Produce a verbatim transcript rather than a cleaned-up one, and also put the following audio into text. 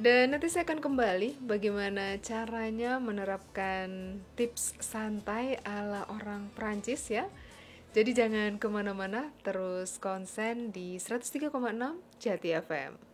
Dan nanti saya akan kembali bagaimana caranya menerapkan tips santai ala orang Prancis ya. Jadi jangan kemana-mana, terus konsen di seratus tiga koma enam Jati F M.